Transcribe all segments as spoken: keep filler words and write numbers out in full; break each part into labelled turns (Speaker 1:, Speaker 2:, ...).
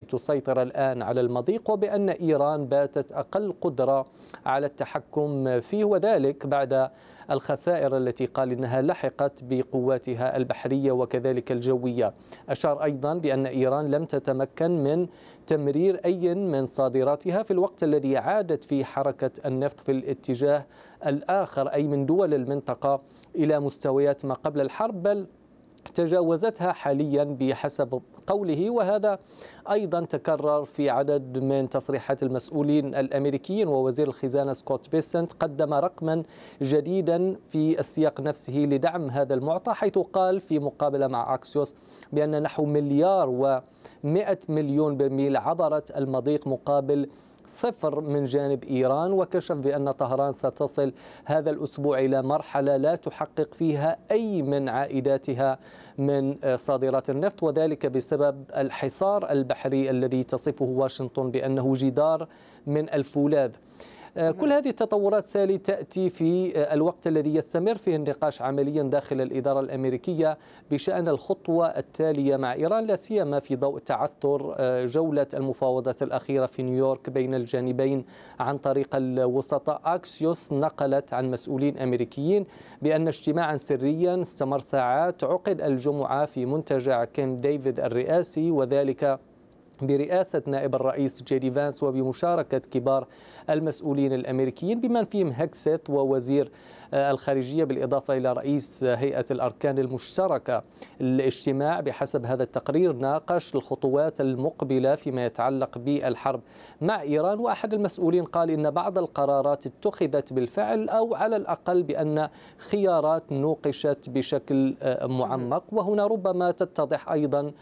Speaker 1: تسيطر الآن على المضيق، وبأن إيران باتت أقل قدرة على التحكم فيه، وذلك بعد الخسائر التي قال إنها لحقت بقواتها البحرية وكذلك الجوية. أشار أيضا بأن إيران لم تتمكن من تمرير أي من صادراتها في الوقت الذي عادت فيه حركة النفط في الاتجاه الآخر، أي من دول المنطقة إلى مستويات ما قبل الحرب، بل تجاوزتها حاليا بحسب قوله. وهذا أيضا تكرر في عدد من تصريحات المسؤولين الأمريكيين، ووزير الخزانة سكوت بيسنت قدم رقما جديدا في السياق نفسه لدعم هذا المعطى، حيث قال في مقابلة مع أكسيوس بأن نحو مليار ومئة مليون برميل عبرت المضيق مقابل صفر من جانب إيران، وكشف بأن طهران ستصل هذا الأسبوع إلى مرحلة لا تحقق فيها أي من عائداتها من صادرات النفط، وذلك بسبب الحصار البحري الذي تصفه واشنطن بأنه جدار من الفولاذ. كل هذه التطورات سالي تأتي في الوقت الذي يستمر فيه النقاش عمليا داخل الإدارة الأمريكية بشأن الخطوة التالية مع إيران، لا سيما في ضوء تعثر جولة المفاوضات الأخيرة في نيويورك بين الجانبين عن طريق الوسطاء. أكسيوس نقلت عن مسؤولين أمريكيين بأن اجتماعا سريا استمر ساعات عقد الجمعة في منتجع كامب ديفيد الرئاسي، وذلك برئاسة نائب الرئيس جي دي فانس وبمشاركة كبار المسؤولين الأمريكيين بمن فيهم هكست ووزير الخارجية، بالإضافة إلى رئيس هيئة الأركان المشتركة. الاجتماع بحسب هذا التقرير ناقش الخطوات المقبلة فيما يتعلق بالحرب مع إيران، وأحد المسؤولين قال إن بعض القرارات اتخذت بالفعل، أو على الأقل بأن خيارات نوقشت بشكل معمق. وهنا ربما تتضح أيضا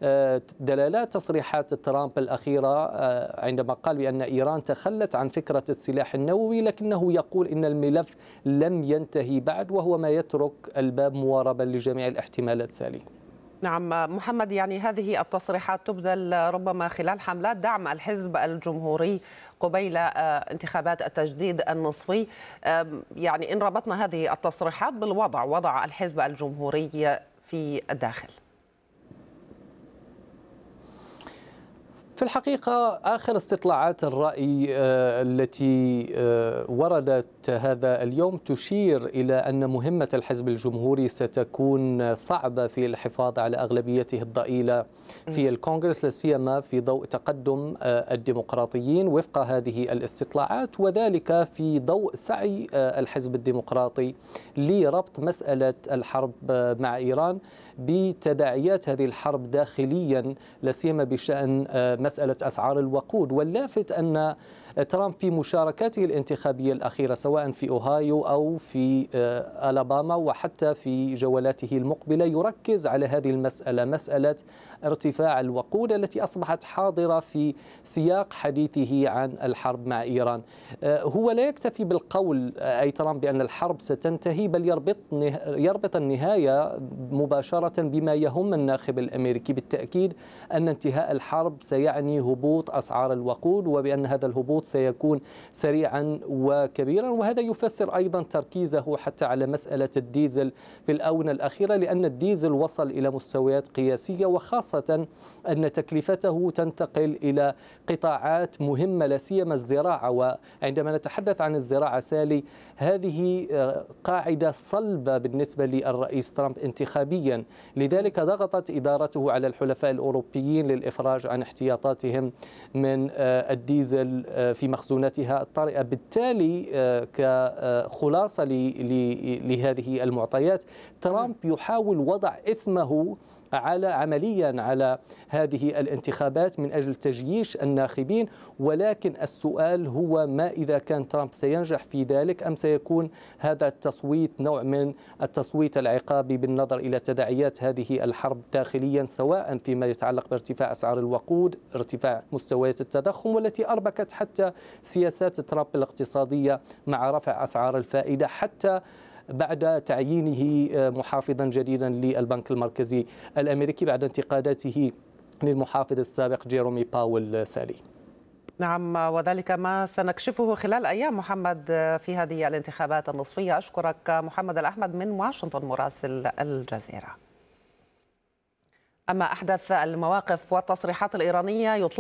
Speaker 1: دلالات تصريحات ترامب الأخيرة عندما قال بأن إيران تخلت عن فكرة السلاح النووي، لكنه يقول إن الملف لم ينتهي بعد، وهو ما يترك الباب مواربا لجميع الاحتمالات. سالي.
Speaker 2: نعم محمد، يعني هذه التصريحات تبدل ربما خلال حملات دعم الحزب الجمهوري قبيل انتخابات التجديد النصفي. يعني إن ربطنا هذه التصريحات بالوضع وضع الحزب الجمهوري في الداخل،
Speaker 1: في الحقيقة آخر استطلاعات الرأي التي وردت هذا اليوم تشير إلى أن مهمة الحزب الجمهوري ستكون صعبة في الحفاظ على أغلبيته الضئيلة في الكونغرس، لا سيما في ضوء تقدم الديمقراطيين وفق هذه الاستطلاعات، وذلك في ضوء سعي الحزب الديمقراطي لربط مسألة الحرب مع إيران بتداعيات هذه الحرب داخليا، لا سيما بشأن مسألة أسعار الوقود. واللافت أن ترامب في مشاركاته الانتخابية الأخيرة سواء في أوهايو أو في ألاباما وحتى في جولاته المقبلة يركز على هذه المسألة، مسألة ارتفاع الوقود التي أصبحت حاضرة في سياق حديثه عن الحرب مع إيران. هو لا يكتفي بالقول أي ترامب بأن الحرب ستنتهي، بل يربط يربط النهاية مباشرة بما يهم الناخب الأمريكي. بالتأكيد أن انتهاء الحرب سيعني هبوط أسعار الوقود، وبأن هذا الهبوط سيكون سريعا وكبيرا، وهذا يفسر أيضا تركيزه حتى على مسألة الديزل في الآونة الأخيرة، لأن الديزل وصل إلى مستويات قياسية، وخاصة أن تكلفته تنتقل إلى قطاعات مهمة لا سيما الزراعة. وعندما نتحدث عن الزراعة سالي، هذه قاعدة صلبة بالنسبة للرئيس ترامب انتخابيا، لذلك ضغطت إدارته على الحلفاء الأوروبيين للإفراج عن احتياطاتهم من الديزل في مخزوناتها الطارئة. بالتالي كخلاصة لهذه المعطيات، ترامب يحاول وضع اسمه على عمليا على هذه الانتخابات من أجل تجييش الناخبين، ولكن السؤال هو ما إذا كان ترامب سينجح في ذلك أم سيكون هذا التصويت نوع من التصويت العقابي بالنظر إلى تداعيات هذه الحرب داخليا، سواء فيما يتعلق بارتفاع أسعار الوقود، ارتفاع مستويات التضخم، والتي أربكت حتى سياسات ترامب الاقتصادية مع رفع أسعار الفائدة حتى بعد تعيينه محافظا جديدا للبنك المركزي الأمريكي بعد انتقاداته للمحافظ السابق جيرومي باول. سالي.
Speaker 2: نعم، وذلك ما سنكشفه خلال أيام محمد في هذه الانتخابات النصفية. أشكرك محمد الأحمد من واشنطن مراسل الجزيرة. أما أحدث المواقف والتصريحات الإيرانية يطلق